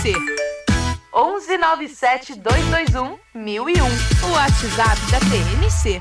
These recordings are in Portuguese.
TMC. 1197-221-1001. O WhatsApp da TMC.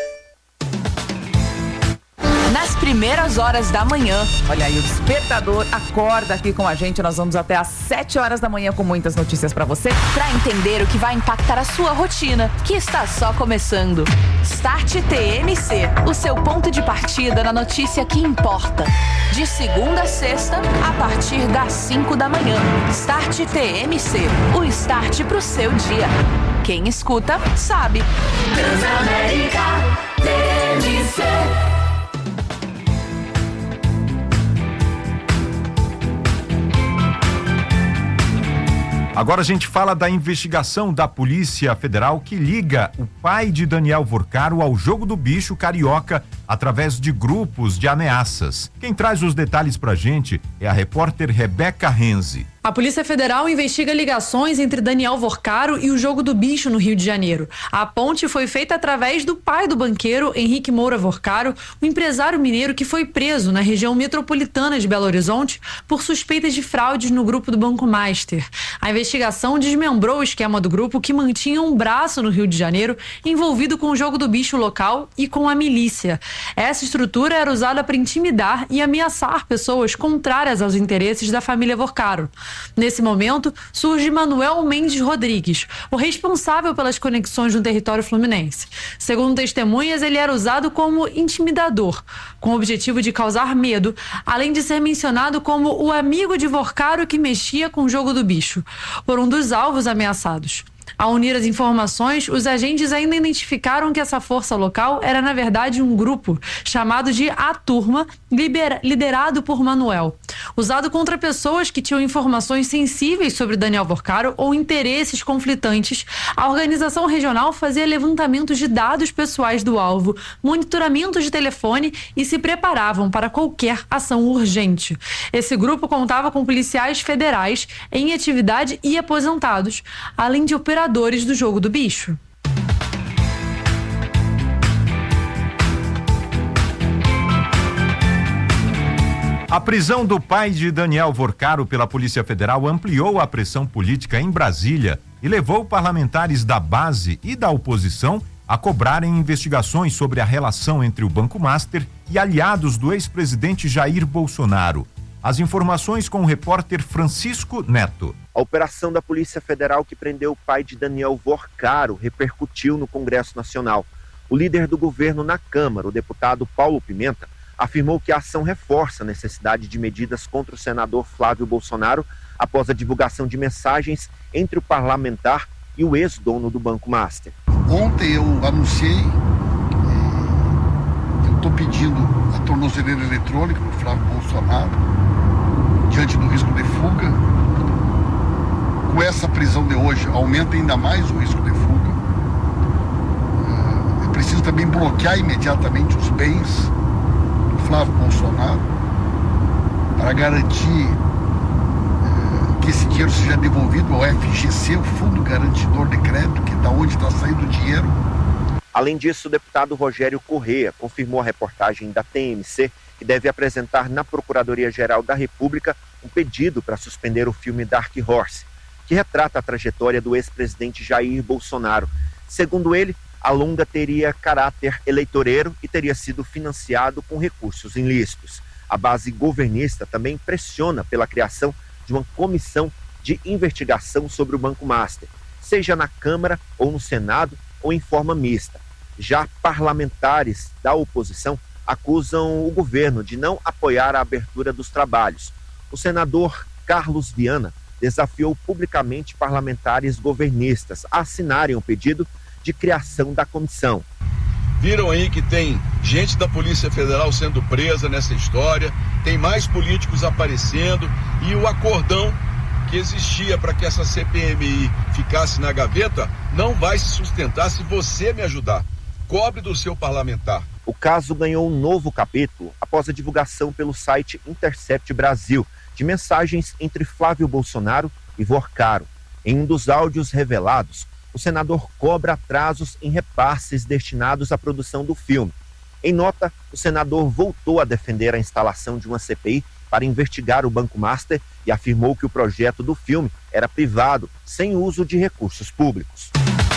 Nas primeiras horas da manhã. Olha aí, o despertador acorda aqui com a gente. Nós vamos até às 7 horas da manhã com muitas notícias pra você. Pra entender o que vai impactar a sua rotina, que está só começando. Start TMC, o seu ponto de partida na notícia que importa. De segunda a sexta, a partir das 5 da manhã. Start TMC, o start pro seu dia. Quem escuta, sabe. Transamérica TMC. Agora a gente fala da investigação da Polícia Federal que liga o pai de Daniel Vorcaro ao jogo do bicho carioca através de grupos de ameaças. Quem traz os detalhes pra gente é a repórter Rebeca Renzi. A Polícia Federal investiga ligações entre Daniel Vorcaro e o jogo do bicho no Rio de Janeiro. A ponte foi feita através do pai do banqueiro, Henrique Moura Vorcaro, o empresário mineiro que foi preso na região metropolitana de Belo Horizonte por suspeitas de fraudes no grupo do Banco Master. A investigação desmembrou o esquema do grupo que mantinha um braço no Rio de Janeiro envolvido com o jogo do bicho local e com a milícia. Essa estrutura era usada para intimidar e ameaçar pessoas contrárias aos interesses da família Vorcaro. Nesse momento, surge Manuel Mendes Rodrigues, o responsável pelas conexões no território fluminense. Segundo testemunhas, ele era usado como intimidador, com o objetivo de causar medo, além de ser mencionado como o amigo de Vorcaro que mexia com o jogo do bicho, por um dos alvos ameaçados. Ao unir as informações, os agentes ainda identificaram que essa força local era, na verdade, um grupo chamado de A Turma, liderado por Manuel. Usado contra pessoas que tinham informações sensíveis sobre Daniel Vorcaro ou interesses conflitantes, a organização regional fazia levantamentos de dados pessoais do alvo, monitoramento de telefone e se preparavam para qualquer ação urgente. Esse grupo contava com policiais federais em atividade e aposentados, além de operadores do jogo do bicho. A prisão do pai de Daniel Vorcaro pela Polícia Federal ampliou a pressão política em Brasília e levou parlamentares da base e da oposição a cobrarem investigações sobre a relação entre o Banco Master e aliados do ex-presidente Jair Bolsonaro. As informações com o repórter Francisco Neto. A operação da Polícia Federal que prendeu o pai de Daniel Vorcaro repercutiu no Congresso Nacional. O líder do governo na Câmara, o deputado Paulo Pimenta, afirmou que a ação reforça a necessidade de medidas contra o senador Flávio Bolsonaro após a divulgação de mensagens entre o parlamentar e o ex-dono do Banco Master. Ontem eu anunciei que eu estou pedindo a tornozeleira eletrônica para o Flávio Bolsonaro diante do risco de fuga. Com essa prisão de hoje, aumenta ainda mais o risco de fuga. É preciso também bloquear imediatamente os bens do Flávio Bolsonaro para garantir que esse dinheiro seja devolvido ao FGC, o Fundo Garantidor de Crédito, que é da onde está saindo o dinheiro. Além disso, o deputado Rogério Correia confirmou a reportagem da TMC que deve apresentar na Procuradoria-Geral da República um pedido para suspender o filme Dark Horse, que retrata a trajetória do ex-presidente Jair Bolsonaro. Segundo ele, a longa teria caráter eleitoreiro e teria sido financiado com recursos ilícitos. A base governista também pressiona pela criação de uma comissão de investigação sobre o Banco Master, seja na Câmara ou no Senado ou em forma mista. Já parlamentares da oposição acusam o governo de não apoiar a abertura dos trabalhos. O senador Carlos Viana desafiou publicamente parlamentares governistas a assinarem o pedido de criação da comissão. Viram aí que tem gente da Polícia Federal sendo presa nessa história, tem mais políticos aparecendo e o acordão que existia para que essa CPMI ficasse na gaveta não vai se sustentar se você me ajudar. Cobre do seu parlamentar. O caso ganhou um novo capítulo após a divulgação pelo site Intercept Brasil de mensagens entre Flávio Bolsonaro e Vorcaro. Em um dos áudios revelados, o senador cobra atrasos em repasses destinados à produção do filme. Em nota, o senador voltou a defender a instalação de uma CPI para investigar o Banco Master e afirmou que o projeto do filme era privado, sem uso de recursos públicos.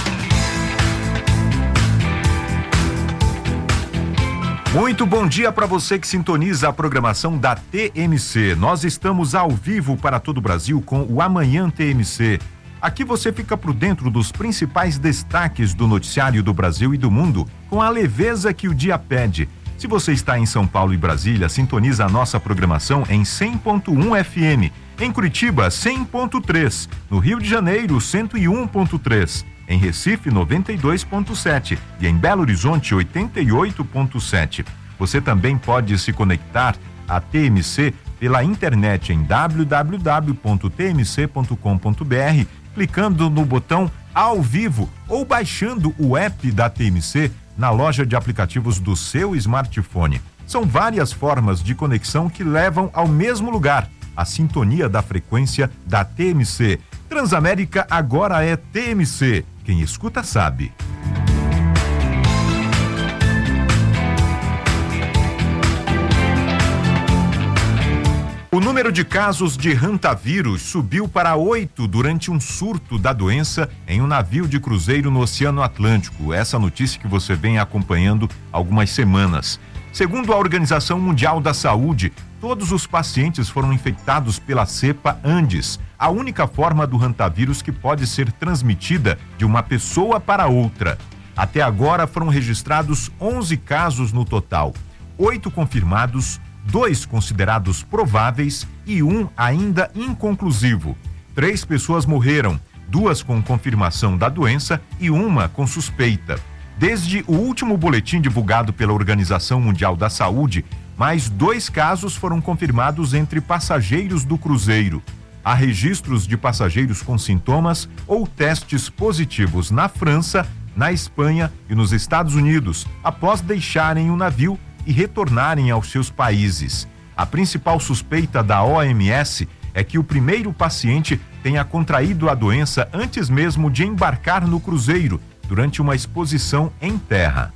Muito bom dia para você que sintoniza a programação da TMC. Nós estamos ao vivo para todo o Brasil com o Amanhã TMC. Aqui você fica por dentro dos principais destaques do noticiário do Brasil e do mundo, com a leveza que o dia pede. Se você está em São Paulo e Brasília, sintoniza a nossa programação em 100.1 FM. Em Curitiba, 100.3. No Rio de Janeiro, 101.3. Em Recife, 92.7 e em Belo Horizonte, 88.7. Você também pode se conectar à TMC pela internet em www.tmc.com.br, clicando no botão ao vivo ou baixando o app da TMC na loja de aplicativos do seu smartphone. São várias formas de conexão que levam ao mesmo lugar, a sintonia da frequência da TMC. Transamérica agora é TMC. Quem escuta sabe. O número de casos de hantavírus subiu para 8 durante um surto da doença em um navio de cruzeiro no Oceano Atlântico. Essa notícia que você vem acompanhando há algumas semanas. Segundo a Organização Mundial da Saúde, todos os pacientes foram infectados pela cepa Andes, a única forma do hantavírus que pode ser transmitida de uma pessoa para outra. Até agora foram registrados 11 casos no total, 8 confirmados, 2 considerados prováveis e 1 ainda inconclusivo. 3 pessoas morreram, 2 com confirmação da doença e 1 com suspeita. Desde o último boletim divulgado pela Organização Mundial da Saúde, mais 2 casos foram confirmados entre passageiros do cruzeiro. Há registros de passageiros com sintomas ou testes positivos na França, na Espanha e nos Estados Unidos, após deixarem o navio e retornarem aos seus países. A principal suspeita da OMS é que o primeiro paciente tenha contraído a doença antes mesmo de embarcar no cruzeiro, durante uma exposição em terra.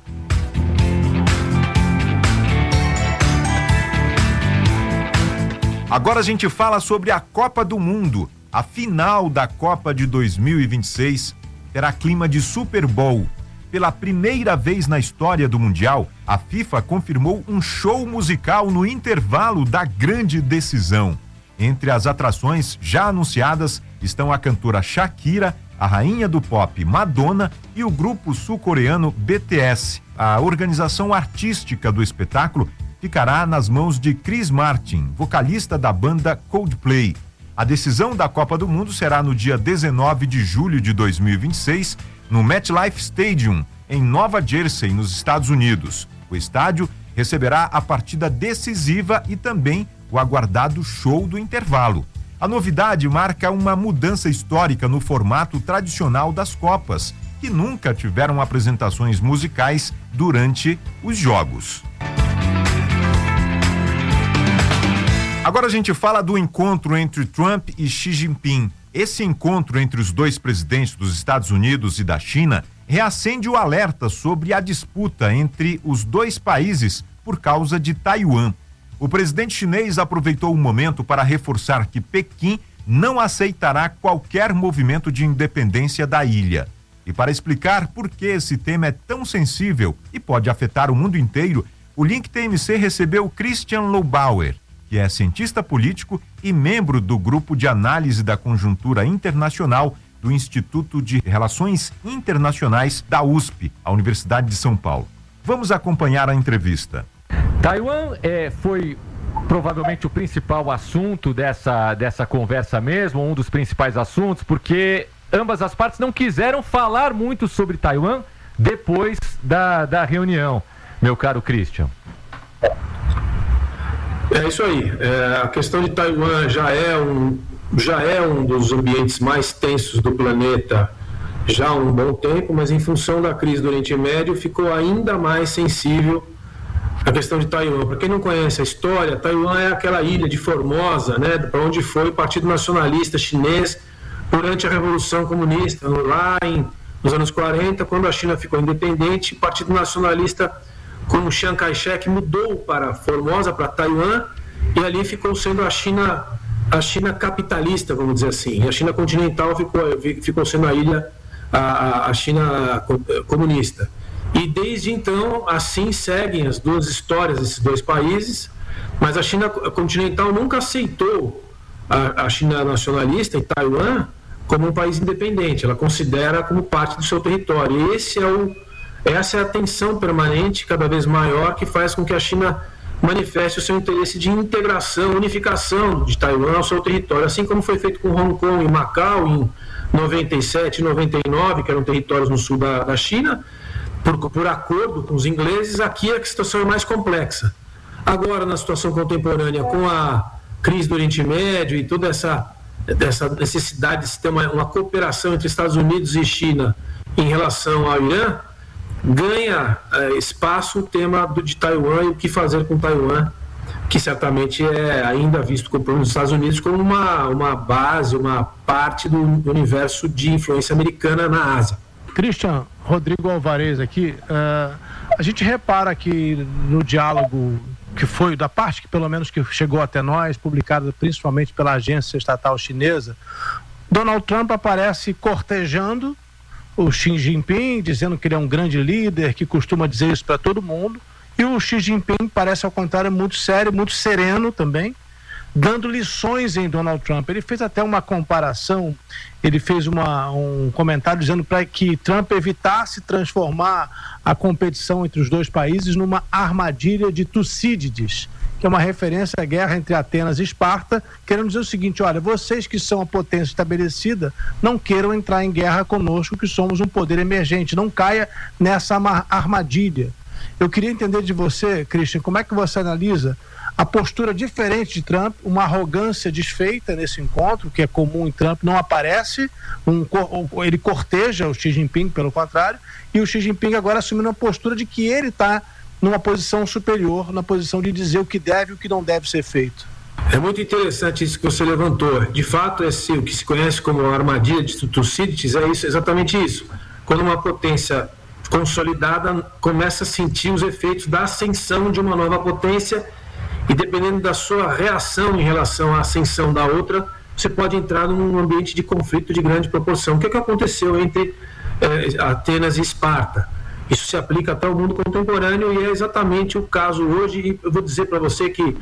Agora a gente fala sobre a Copa do Mundo. A final da Copa de 2026 terá clima de Super Bowl. Pela primeira vez na história do Mundial, a FIFA confirmou um show musical no intervalo da grande decisão. Entre as atrações já anunciadas estão a cantora Shakira, a rainha do pop Madonna e o grupo sul-coreano BTS. A organização artística do espetáculo ficará nas mãos de Chris Martin, vocalista da banda Coldplay. A decisão da Copa do Mundo será no dia 19 de julho de 2026, no MetLife Stadium, em Nova Jersey, nos Estados Unidos. O estádio receberá a partida decisiva e também o aguardado show do intervalo. A novidade marca uma mudança histórica no formato tradicional das Copas, que nunca tiveram apresentações musicais durante os jogos. Agora a gente fala do encontro entre Trump e Xi Jinping. Esse encontro entre os dois presidentes dos Estados Unidos e da China reacende o alerta sobre a disputa entre os dois países por causa de Taiwan. O presidente chinês aproveitou o momento para reforçar que Pequim não aceitará qualquer movimento de independência da ilha. E para explicar por que esse tema é tão sensível e pode afetar o mundo inteiro, o Link TMC recebeu Christian Lobauer, que é cientista político e membro do Grupo de Análise da Conjuntura Internacional do Instituto de Relações Internacionais da USP, a Universidade de São Paulo. Vamos acompanhar a entrevista. Taiwan foi provavelmente o principal assunto dessa conversa mesmo, um dos principais assuntos, porque ambas as partes não quiseram falar muito sobre Taiwan depois da reunião, meu caro Christian. É isso aí. A questão de Taiwan já é um dos ambientes mais tensos do planeta já há um bom tempo, mas em função da crise do Oriente Médio ficou ainda mais sensível a questão de Taiwan. Para quem não conhece a história, Taiwan é aquela ilha de Formosa, né, para onde foi o Partido Nacionalista Chinês durante a Revolução Comunista, lá nos anos 40, quando a China ficou independente, o Partido Nacionalista com Chiang Kai-shek mudou para Formosa, para Taiwan, e ali ficou sendo a China capitalista, vamos dizer assim, e a China continental ficou sendo a China comunista. E desde então, assim seguem as duas histórias desses dois países, mas a China continental nunca aceitou a China nacionalista, em Taiwan, como um país independente. Ela considera como parte do seu território. E essa é a tensão permanente, cada vez maior, que faz com que a China manifeste o seu interesse de integração, unificação de Taiwan ao seu território, assim como foi feito com Hong Kong e Macau em 97 e 99, que eram territórios no sul da China, por acordo com os ingleses. Aqui a situação é mais complexa. Agora, na situação contemporânea, com a crise do Oriente Médio e toda essa necessidade de ter uma cooperação entre Estados Unidos e China em relação ao Irã, ganha espaço o tema de Taiwan e o que fazer com Taiwan, que certamente é ainda visto pelos Estados Unidos como uma base, uma parte do universo de influência americana na Ásia. Christian, Rodrigo Alvarez aqui, a gente repara que no diálogo que foi, da parte que pelo menos que chegou até nós, publicado principalmente pela agência estatal chinesa, Donald Trump aparece cortejando o Xi Jinping, dizendo que ele é um grande líder, que costuma dizer isso para todo mundo, e o Xi Jinping parece, ao contrário, muito sério, muito sereno também, dando lições em Donald Trump. Ele fez até uma comparação, ele fez um comentário dizendo para que Trump evitasse transformar a competição entre os dois países numa armadilha de Tucídides, que é uma referência à guerra entre Atenas e Esparta, querendo dizer o seguinte: olha, vocês que são a potência estabelecida, não queiram entrar em guerra conosco, que somos um poder emergente, não caia nessa armadilha. Eu queria entender de você, Christian, como é que você analisa a postura diferente de Trump, uma arrogância desfeita nesse encontro, que é comum em Trump, não aparece, ele corteja o Xi Jinping, pelo contrário, e o Xi Jinping agora assumindo uma postura de que ele está numa posição superior, na posição de dizer o que deve e o que não deve ser feito. É muito interessante isso que você levantou. De fato, o que se conhece como armadilha de Tucídides é isso, exatamente isso. Quando uma potência consolidada começa a sentir os efeitos da ascensão de uma nova potência, e dependendo da sua reação em relação à ascensão da outra, você pode entrar num ambiente de conflito de grande proporção. O que aconteceu entre Atenas e Esparta? Isso se aplica até ao mundo contemporâneo e é exatamente o caso hoje. E eu vou dizer para você que,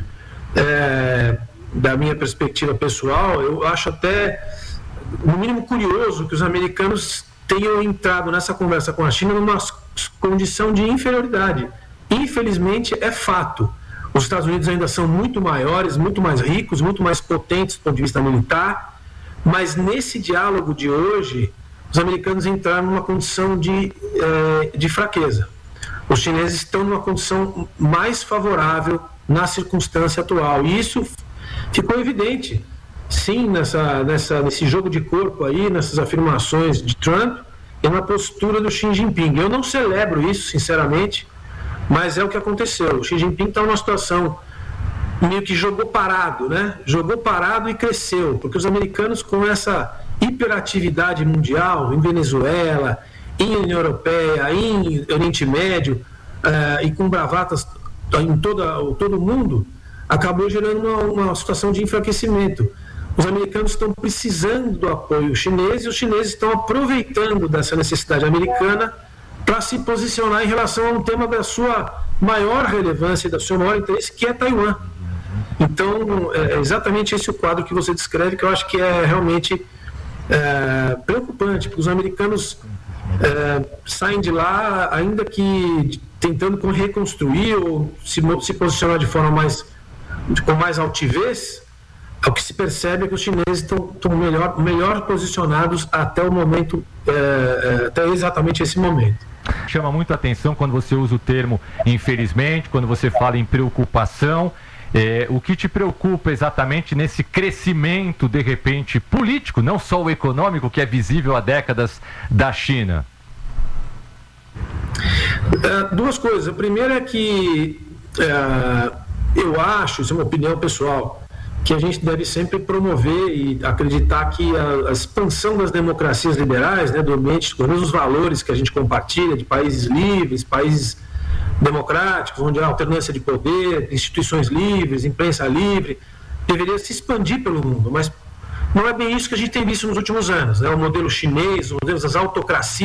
da minha perspectiva pessoal, eu acho até, no mínimo, curioso que os americanos tenham entrado nessa conversa com a China numa condição de inferioridade. Infelizmente, é fato. Os Estados Unidos ainda são muito maiores, muito mais ricos, muito mais potentes do ponto de vista militar, mas nesse diálogo de hoje, os americanos entraram numa condição de fraqueza. Os chineses estão numa condição mais favorável na circunstância atual, e isso ficou evidente, sim, nesse jogo de corpo aí, nessas afirmações de Trump e na postura do Xi Jinping. Eu não celebro isso, sinceramente, mas é o que aconteceu. O Xi Jinping está numa situação meio que jogou parado, né? Jogou parado e cresceu, porque os americanos, com essa hiperatividade mundial, em Venezuela, em União Europeia, em Oriente Médio, e com bravatas em todo o mundo, acabou gerando uma situação de enfraquecimento. Os americanos estão precisando do apoio chinês e os chineses estão aproveitando dessa necessidade americana para se posicionar em relação a um tema da sua maior relevância e do seu maior interesse, que é Taiwan. Então, é exatamente esse o quadro que você descreve, que eu acho que é realmente preocupante, porque os americanos saem de lá, ainda que tentando reconstruir ou se posicionar de forma com mais altivez. O que se percebe é que os chineses estão melhor posicionados até o momento, até exatamente esse momento. Chama muito a atenção quando você usa o termo infelizmente, quando você fala em preocupação. O que te preocupa exatamente nesse crescimento, de repente, político, não só o econômico, que é visível há décadas da China? Duas coisas. A primeira é que eu acho, isso é uma opinião pessoal, que a gente deve sempre promover e acreditar que a expansão das democracias liberais, né, do ambiente, com os valores que a gente compartilha, de países livres, países democráticos, onde há alternância de poder, instituições livres, imprensa livre, deveria se expandir pelo mundo, mas não é bem isso que a gente tem visto nos últimos anos, né? O modelo chinês, o modelo das autocracias